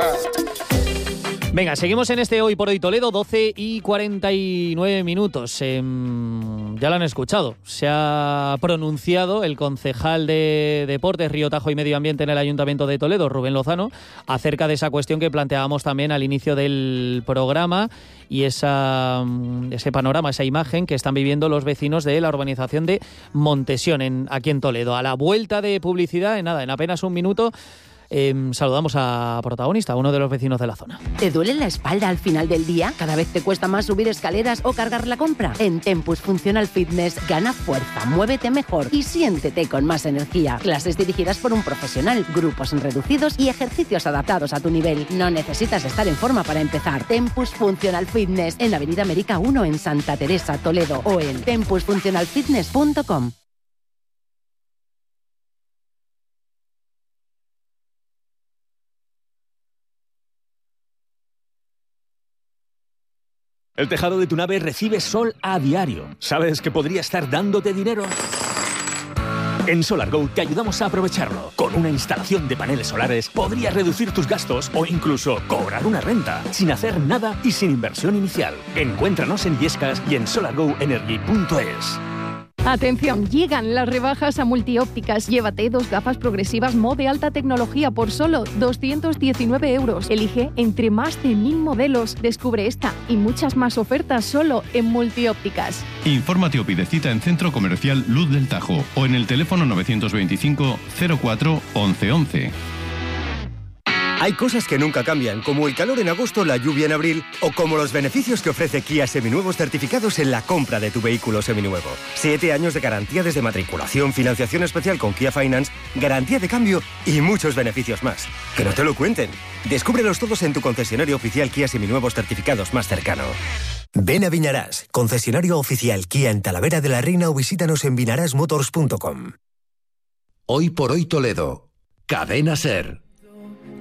Venga, seguimos en este Hoy por Hoy Toledo, 12 y 49 minutos. Ya lo han escuchado. Se ha pronunciado el concejal de Deportes, Río Tajo y Medio Ambiente en el Ayuntamiento de Toledo, Rubén Lozano, acerca de esa cuestión que planteábamos también al inicio del programa y ese panorama, esa imagen que están viviendo los vecinos de la urbanización de Montesión, aquí en Toledo. A la vuelta de publicidad, en apenas un minuto, saludamos a protagonista, uno de los vecinos de la zona. ¿Te duele la espalda al final del día? ¿Cada vez te cuesta más subir escaleras o cargar la compra? En Tempus Functional Fitness gana fuerza, muévete mejor y siéntete con más energía. Clases dirigidas por un profesional, grupos reducidos y ejercicios adaptados a tu nivel. No necesitas estar en forma para empezar. Tempus Functional Fitness en Avenida América 1 en Santa Teresa, Toledo, o en tempusfunctionalfitness.com. El tejado de tu nave recibe sol a diario. ¿Sabes que podría estar dándote dinero? En SolarGo te ayudamos a aprovecharlo. Con una instalación de paneles solares podrías reducir tus gastos o incluso cobrar una renta, sin hacer nada y sin inversión inicial. Encuéntranos en Illescas y en solargoenergy.es. Atención, llegan las rebajas a Multiópticas. Llévate 2 gafas progresivas Mo de alta tecnología por solo 219 euros. Elige entre más de 1000 modelos. Descubre esta y muchas más ofertas solo en Multiópticas. Infórmate o pide cita en Centro Comercial Luz del Tajo o en el teléfono 925 04 1111. Hay cosas que nunca cambian, como el calor en agosto, la lluvia en abril, o como los beneficios que ofrece Kia Seminuevos certificados en la compra de tu vehículo seminuevo. 7 años de garantía desde matriculación, financiación especial con Kia Finance, garantía de cambio y muchos beneficios más. Que no te lo cuenten. Descúbrelos todos en tu concesionario oficial Kia Seminuevos certificados más cercano. Ven a Viñarás, concesionario oficial Kia en Talavera de la Reina, o visítanos en vinarasmotors.com. Hoy por Hoy Toledo. Cadena SER.